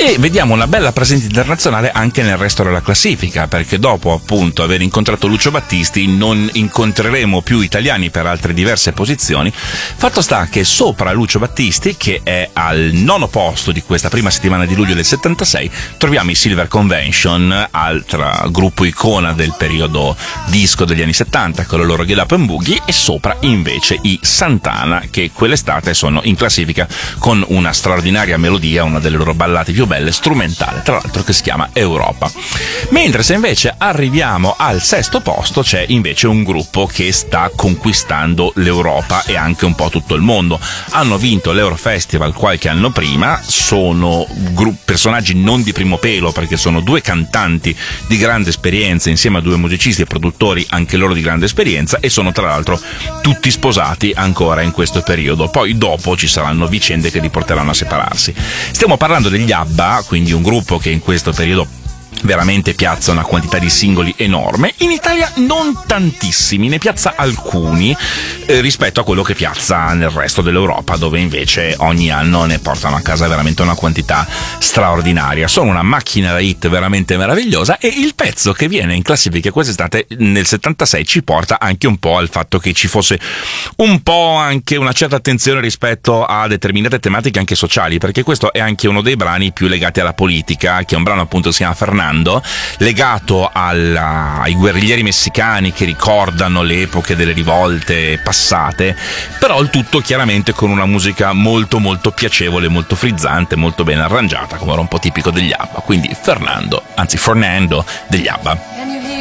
E vediamo una bella presenza internazionale anche nel resto della classifica, perché dopo appunto aver incontrato Lucio Battisti non incontreremo più italiani per altre diverse posizioni. Fatto sta che sopra Lucio Battisti, che è al 9° posto di questa prima settimana di luglio del 76, troviamo i Silver Convention, altra gruppo icona del periodo disco degli anni 70 con il loro Get Up and Boogie, e sopra invece i Santana, che quell'estate sono in classifica con una straordinaria melodia, una delle loro ballate più belle, strumentale tra l'altro, che si chiama Europa. Mentre se invece arriviamo al 6° posto c'è invece un gruppo che sta conquistando l'Europa e anche un po' tutto il mondo. Hanno vinto l'Eurofestival qualche anno prima, sono personaggi non di primo pelo perché sono due cantanti di grande esperienza insieme a due musicisti e produttori anche loro di grande esperienza, e sono tra l'altro tutti sposati ancora in questo periodo. Poi dopo ci saranno vicende che li porteranno a separarsi. Stiamo parlando degli ABBA, quindi un gruppo che in questo periodo veramente piazza una quantità di singoli enorme. In Italia non tantissimi, ne piazza alcuni rispetto a quello che piazza nel resto dell'Europa, dove invece ogni anno ne portano a casa veramente una quantità straordinaria. Sono una macchina da hit veramente meravigliosa, e il pezzo che viene in classifica quest'estate nel 76 ci porta anche un po' al fatto che ci fosse un po' anche una certa attenzione rispetto a determinate tematiche anche sociali, perché questo è anche uno dei brani più legati alla politica, che è un brano appunto che si chiama Fernando, legato ai guerriglieri messicani che ricordano le epoche delle rivolte passate, però il tutto chiaramente con una musica molto molto piacevole, molto frizzante, molto ben arrangiata, come era un po' tipico degli ABBA. Quindi Fernando degli ABBA.